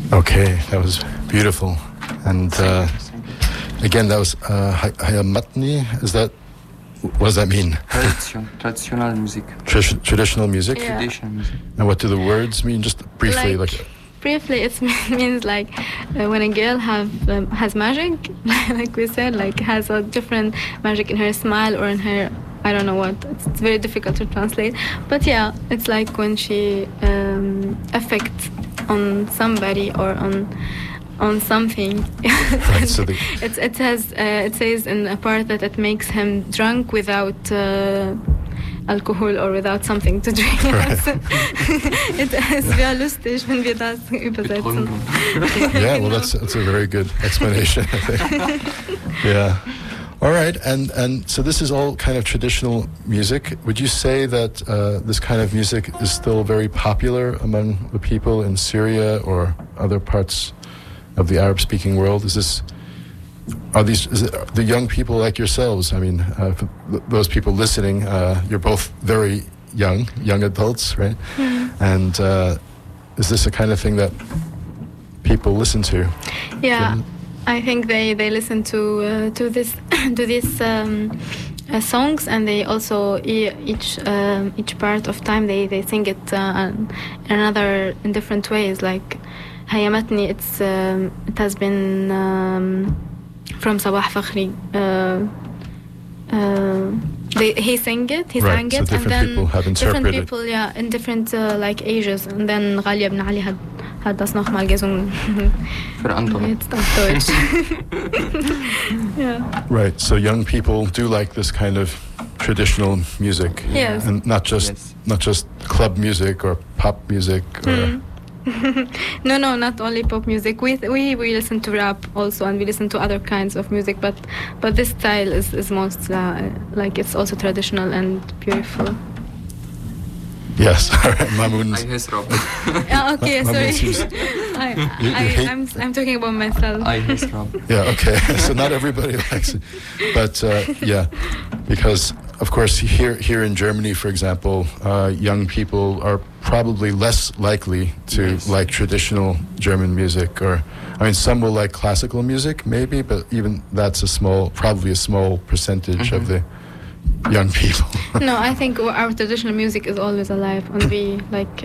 Okay, that was beautiful. And again, that was Hayamatni. What does that mean? Traditional music. Traditional music? Yeah. Traditional music. And what do the words mean? Just briefly, Briefly, it means like when a girl has magic, like we said, like has a different magic in her smile or in her, I don't know what. It's very difficult to translate. But yeah, it's like when she affects on somebody or on something. Right, so it says in a part that it makes him drunk without alcohol or without something to drink. Right. Es wäre lustig, wenn wir das übersetzen. Yeah, well, that's a very good explanation, I think. Yeah. All right, and so this is all kind of traditional music. Would you say that this kind of music is still very popular among the people in Syria or other parts of the Arab-speaking world? Is it the young people like yourselves? I mean, for those people listening, you're both very young adults, right? Mm-hmm. And is this a kind of thing that people listen to? Yeah, I think they listen to this to these songs, and they also each part of time they sing it in different ways. Like Hayamatni, it has been from Sabah Fakhri. He sang it, Right, so and then people have different interpreted. people, in different like ages. And then Ghalia ibn Ali hat das nochmal gesungen. Für andere. Jetzt auf Deutsch. Yeah. Right, so young people do like this kind of traditional music, Yes. and not just club music or pop music. Or, No, not only pop music. We listen to rap also, and we listen to other kinds of music. But this style is most like it's also traditional and beautiful. Yes, all right, Mamoun. I hate rap. Yeah, okay, Mamoun sorry. seems- I'm talking about myself. I hate rap. Yeah, okay. So not everybody likes it, but yeah, because of course here in Germany, for example, young people are probably less likely to like traditional German music, or I mean, some will like classical music, maybe, but even that's probably a small percentage of the young people. No, I think our traditional music is always alive, and we like,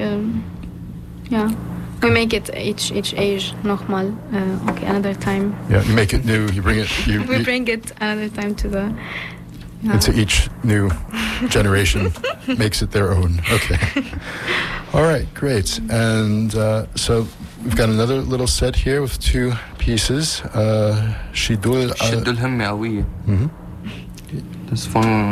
we make it each age nochmal. Okay, another time. Yeah, you make it new. You bring it. We bring it another time to the. Into each new generation makes it their own. Okay. All right, great. And so we've got another little set here with two pieces. Shidul. شدوا الهمة قوية. Mhm. Das von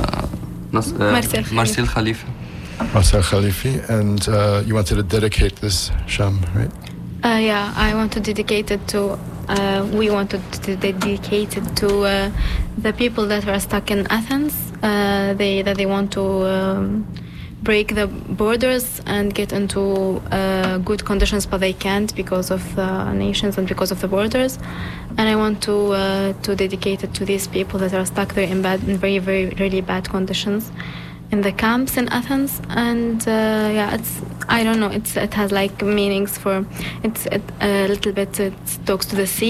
Marcel Khalifa. Marcel Khalifi. And you wanted to dedicate this, Sham, right? Yeah, I want to dedicate it to. We wanted to dedicate it to the people that were stuck in Athens. They want to break the borders and get into good conditions, but they can't because of the nations and because of the borders. And I want to dedicate it to these people that are stuck there in very, very, really bad conditions in the camps in Athens. And I don't know, it has like meanings for, a little bit, it talks to the sea.